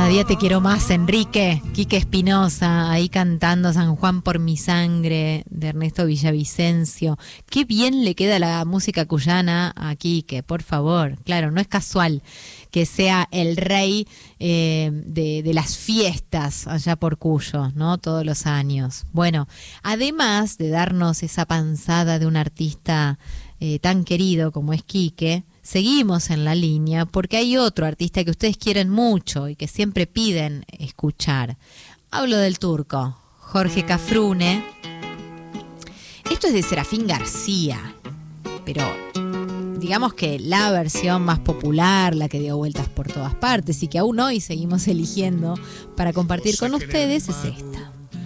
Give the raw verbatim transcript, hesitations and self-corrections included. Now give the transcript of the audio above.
Cada día te quiero más, Enrique. Quique Espinosa, ahí cantando San Juan por mi sangre, de Ernesto Villavicencio. Qué bien le queda la música cuyana a Quique, por favor. Claro, no es casual que sea el rey eh, de, de las fiestas allá por Cuyo, ¿no? Todos los años. Bueno, además de darnos esa panzada de un artista eh, tan querido como es Quique, seguimos en la línea porque hay otro artista que ustedes quieren mucho y que siempre piden escuchar. Hablo del turco, Jorge Cafrune. Esto es de Serafín García, pero digamos que la versión más popular, la que dio vueltas por todas partes y que aún hoy seguimos eligiendo para compartir con ustedes es esta.